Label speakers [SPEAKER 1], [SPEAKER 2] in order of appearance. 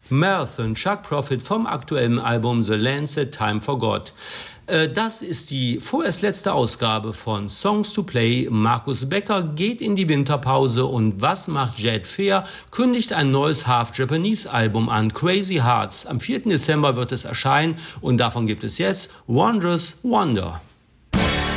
[SPEAKER 1] Marathon, Chuck Prophet vom aktuellen Album The Lancet Time Forgot. Das ist die vorerst letzte Ausgabe von Songs to Play. Markus Becker geht in die Winterpause und was macht Jed Fair? Kündigt ein neues Half-Japanese-Album an, Crazy Hearts. Am 4. Dezember wird es erscheinen und davon gibt es jetzt Wondrous Wonder.